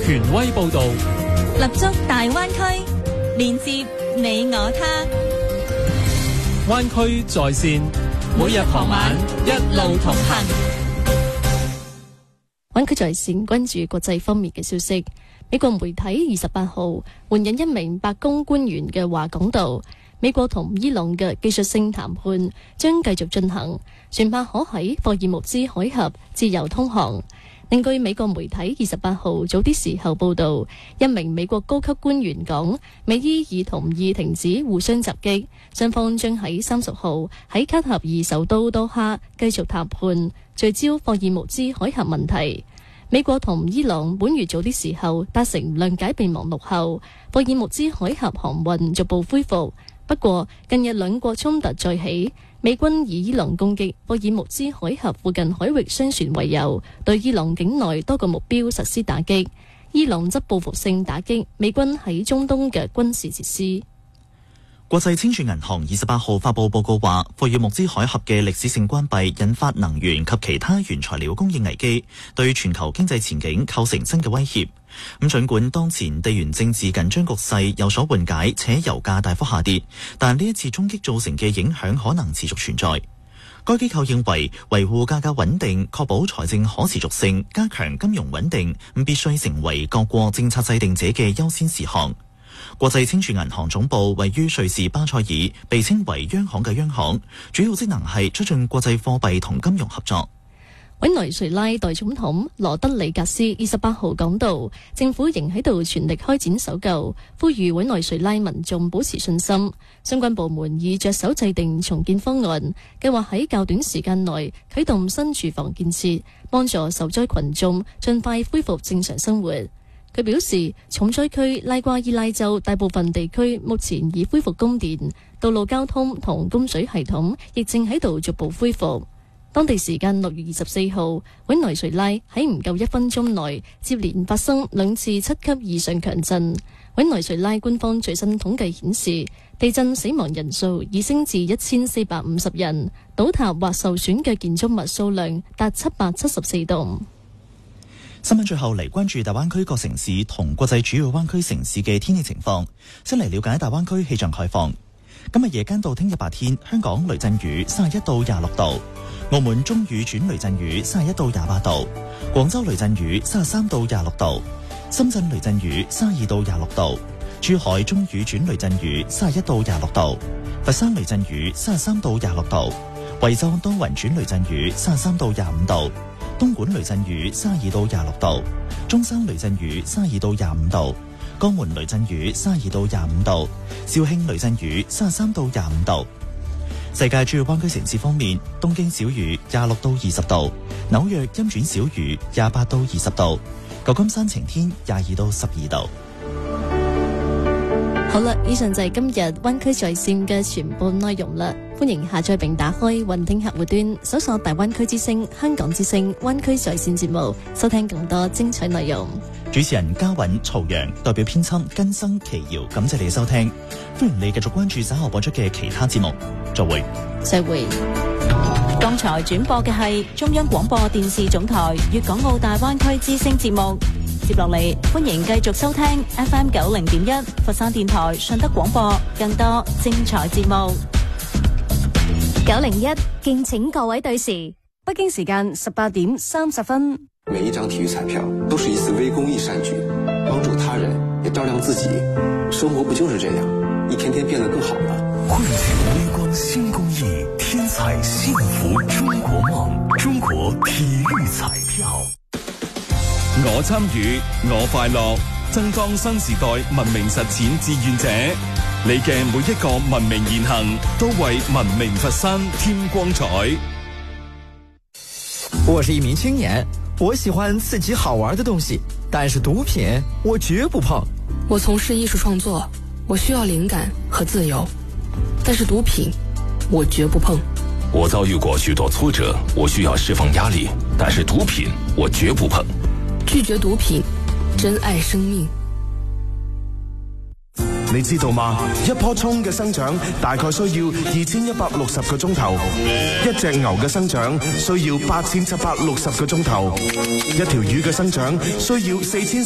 權威報導， 立足大灣區，連接你我他。 灣區在線，每日傍晚一路同行。 灣區在線關注國際方面嘅消息。美國媒體28號援引一名白宮官員嘅話講道，美國同伊朗嘅技術性談判將繼續進行，船舶可喺霍爾木茲海峽自由通航。另據美國媒體28號早啲時候報道，一名美國高級官員講，美伊已同意停止互相襲擊，雙方將喺30號喺卡塔爾首都多哈繼續談判，聚焦霍爾木茲海峽問題。美國同伊朗本月早啲時候達成諒解備忘錄後，霍爾木茲海峽航運逐步恢復。不過近日兩國衝突再起，美軍以伊朗攻擊霍爾木茲海峽附近海域商船為由，對伊朗境內多個目標實施打擊。伊朗則報復性打擊美軍喺中東嘅軍事設施。 國際清算銀行28號發佈報告話，霍爾木茲海峽嘅歷史性關閉引發能源及其他原材料供應危機，對全球經濟前景構成新嘅威脅。儘管當前地緣政治緊張局勢有所緩解，且油價大幅下跌，但呢一次衝擊造成嘅影響可能持續存在。該機構認為，維護價格穩定、確保財政可持續性、加強金融穩定，必須成為各國政策制定者嘅優先事項。國際清算銀行總部位於瑞士巴塞爾，被稱為央行嘅央行，主要職能係促進國際貨幣同金融合作。 委內瑞拉代總統羅德里格斯28號講道，政府仍喺度全力開展搜救，呼籲委內瑞拉民眾保持信心。相關部門已着手制定重建方案，計劃喺較短時間內啟動新住房建設，幫助受災群眾盡快恢復正常生活。佢表示，重災區拉瓜伊拉州大部分地區目前已恢復供電，道路交通同供水系統亦正喺度逐步恢復。當地時間6月24號，委內瑞拉喺唔夠1分鐘內接連發生2次7級以上強震。委內瑞拉官方最新統計顯示，地震死亡人數已升至1450人，倒塌或受損嘅建築物數量達774棟。 新聞最後嚟關注大灣區各城市同國際主要灣區城市嘅天氣情況。先嚟了解大灣區氣象概況。今日夜間到聽日白天，香港雷陣雨31到26度，澳門中雨轉雷陣雨31到28度，廣州雷陣雨33到26度，深圳雷陣雨32到26度，珠海中雨轉雷陣雨31到26度，佛山雷陣雨33到26度，惠州多雲轉雷陣雨33到25度，東莞雷陣雨32到26度，中山雷陣雨32到25度，江門雷陣雨32到25度，肇慶雷陣雨33到25度。世界主要灣區城市方面，東京小雨26到20度，紐約陰轉小雨28到20度，舊金山晴天22到12度。 好啦，以上就係今日灣區在線嘅全部內容啦。歡迎下載並打開雲聽客戶端，搜索大灣區之聲、香港之聲、灣區在線節目，收聽更多精彩內容。 主持人嘉韻、曹陽，代表編輯根生、奇瑤，感謝你嘅收聽。歡迎你繼續關注稍後播出嘅其他節目。再會。 再會。 剛才轉播嘅係中央廣播電視總台粵港澳大灣區之聲節目。接落嚟，歡迎繼續收聽 FM 90.1佛山電台順德廣播更多精彩節目。 901，敬請各位對時，北京時間18點30分。 每一張體育彩票都是一次微公益善舉，幫助他人也照亮自己，生活不就是這樣，一天天變得更好了。 匯聚微光新公益，天彩幸福中國夢，中國體育彩票。 我參與，我快樂，增裝新時代文明實踐志願者。你嘅每一個文明言行，都為文明佛山添光彩。 我是一名青年，我喜歡刺激好玩的東西，但是毒品我絕不碰。 我從事藝術創作，我需要靈感和自由，但是毒品我絕不碰。 我遭遇過許多挫折，我需要釋放壓力，但是毒品我絕不碰。 拒絕毒品，珍愛生命。 你知道嗎？一棵蔥嘅生長大概需要2160個鐘頭，一隻牛嘅生長需要8760個鐘頭，一條魚嘅生長需要4000